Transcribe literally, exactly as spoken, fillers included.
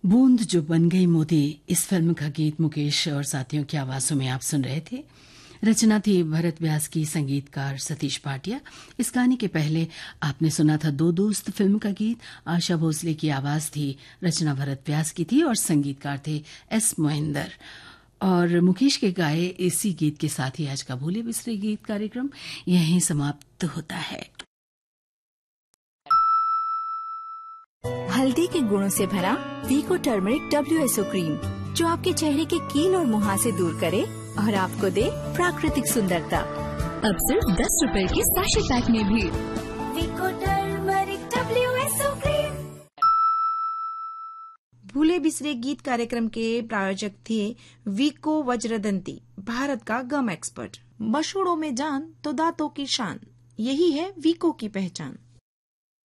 बूंद जो बन गई मोती, इस फिल्म का गीत मुकेश और साथियों की आवाजों में आप सुन रहे थे। रचना थी भरत व्यास की, संगीतकार सतीश भाटिया। इस गाने के पहले आपने सुना था दो दोस्त फिल्म का गीत। आशा भोसले की आवाज थी, रचना भरत व्यास की थी और संगीतकार थे एस मोहिंदर। और मुकेश के गाए इसी गीत के साथ ही आज का भूले बिसरे गीत कार्यक्रम यहीं समाप्त होता है। हल्दी के गुणों से भरा वीको turmeric W S O cream, जो आपके चेहरे के कील और मुहासे दूर करे और आपको दे प्राकृतिक सुंदरता। अब सिर्फ दस रुपए के सैशे पैक में भी। वीको turmeric W S O cream. भूले बिसरे गीत कार्यक्रम के प्रायोजक थे वीको वज्रदंती, भारत का गम एक्सपर्ट। मशहूरों में जान तो दांतों की शान, यही है वीको की पहचान।